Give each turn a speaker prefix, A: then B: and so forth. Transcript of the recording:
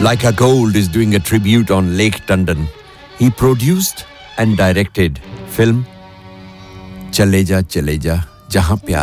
A: Laika Gold is doing a tribute on Lake Tundon. He produced and directed film Chale Ja Jahan Pyar